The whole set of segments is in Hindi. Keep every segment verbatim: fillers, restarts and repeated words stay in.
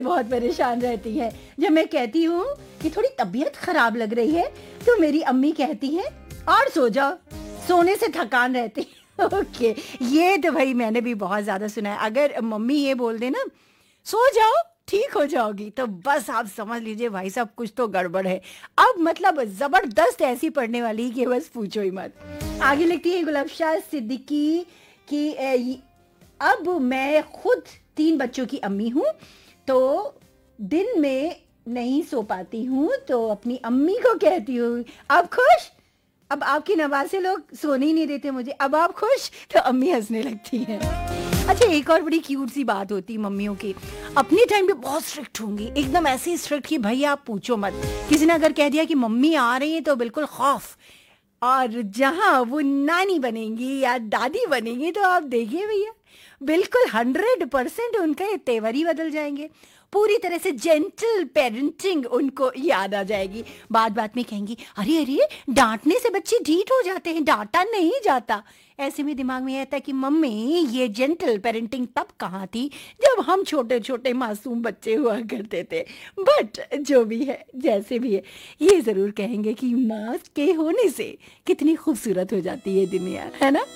बहुत परेशान रहती है। जब मैं कहती हूँ कि थोड़ी तबीयत खराब लग रही है तो मेरी अम्मी कहती है और सो जाओ, सोने से थकान रहती है। ओके, ये तो भाई मैंने भी बहुत ज्यादा सुना है। अगर मम्मी ये बोल दे ना सो जाओ ठीक हो जाओगी, तो बस आप समझ लीजिए भाई साहब कुछ तो गड़बड़ है। अब मतलब जबरदस्त ऐसी पड़ने वाली कि बस पूछो ही मत। आगे लिखती है गुलाबशाह सिद्दीकी कि ए, अब मैं खुद तीन बच्चों की अम्मी हूँ, तो दिन में नहीं सो पाती हूँ, तो अपनी अम्मी को कहती हूँ अब खुश। अब आपकी नवासे लोग सोने ही नहीं देते मुझे, अब आप खुश, तो अम्मी हंसने लगती हैं। अच्छा, एक और बड़ी क्यूट सी बात होती है मम्मियों की, अपने टाइम पे बहुत स्ट्रिक्ट होंगी, एकदम ऐसी स्ट्रिक्ट कि भाई आप पूछो मत। किसी ने अगर कह दिया कि मम्मी आ रही है तो बिल्कुल खौफ, और जहां वो नानी बनेंगी या दादी बनेंगी तो आप देखिए भैया बिल्कुल हंड्रेड परसेंट उनका ये तेवर ही बदल जाएंगे। पूरी तरह से जेंटल पेरेंटिंग उनको याद आ जाएगी। बात बात में कहेंगी अरे अरे डांटने से बच्चे ढीठ हो जाते हैं, डांटा नहीं जाता। ऐसे में दिमाग में आता है कि मम्मी ये जेंटल पेरेंटिंग तब कहाँ थी जब हम छोटे छोटे मासूम बच्चे हुआ करते थे। बट जो भी है जैसे भी है, ये जरूर कहेंगे कि माँ के होने से कितनी खूबसूरत हो जाती है दुनिया, है ना।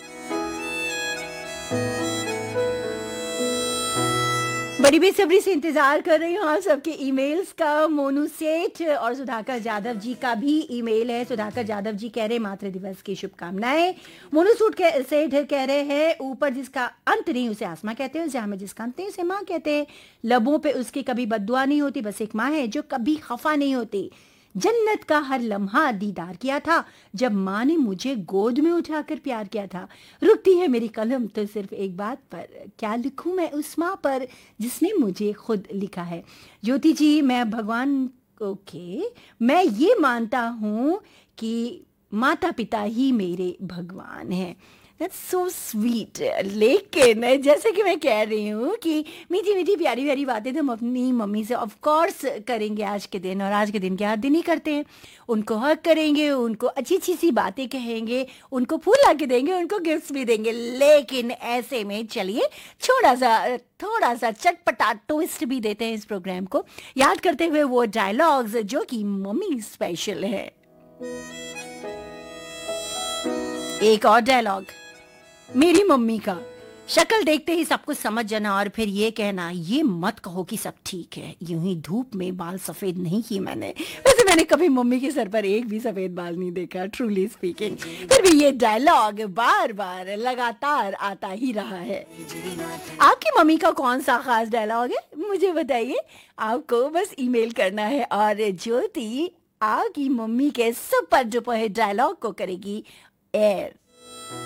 बड़ी बेसब्री से इंतजार कर रही हूँ आप सबके ईमेल्स का। मोनू सेठ और सुधाकर यादव जी का भी ईमेल है। सुधाकर यादव जी कह रहे हैं मातृ दिवस की शुभकामनाएं। मोनू सूट के सेठ कह रहे हैं ऊपर जिसका अंत नहीं उसे आसमां कहते हैं, जहाँ में जिसका अंत नहीं उसे माँ कहते हैं। लबों पे उसकी कभी बद्दुआ नहीं होती, बस एक माँ है जो कभी खफा नहीं होती। जन्नत का हर लम्हा दीदार किया था जब माँ ने मुझे गोद में उठाकर प्यार किया था। रुकती है मेरी कलम तो सिर्फ एक बात पर, क्या लिखूं मैं उस माँ पर जिसने मुझे खुद लिखा है। ज्योति जी, मैं भगवान ओके मैं ये मानता हूँ कि माता पिता ही मेरे भगवान हैं। That's so sweet। लेकिन जैसे कि मैं कह रही हूँ कि मीठी मीठी प्यारी प्यारी बातें तो हम अपनी मम्मी से ऑफ कोर्स करेंगे आज के दिन, और आज के दिन के हर दिन ही करते हैं। उनको हक करेंगे, उनको अच्छी अच्छी सी बातें कहेंगे, उनको फूल ला के देंगे, उनको गिफ्ट भी देंगे। लेकिन ऐसे में चलिए थोड़ा सा थोड़ा सा चटपटा ट्विस्ट भी देते हैं इस प्रोग्राम को, याद करते हुए वो डायलॉग्स जो कि मम्मी स्पेशल है। एक और डायलॉग मेरी मम्मी का, शक्ल देखते ही सब कुछ समझ जाना और फिर ये कहना ये मत कहो कि सब ठीक है, यूं ही धूप में बाल सफेद नहीं किए मैंने। वैसे मैंने कभी मम्मी के सर पर एक भी सफेद बाल नहीं देखा, ट्रूली स्पीकिंग, फिर भी ये डायलॉग बार बार लगातार आता ही रहा है। आपकी मम्मी का कौन सा खास डायलॉग है मुझे बताइए, आपको बस ईमेल करना है और ज्योति आपकी मम्मी के सुपर डुपर डायलॉग को करेगी एयर।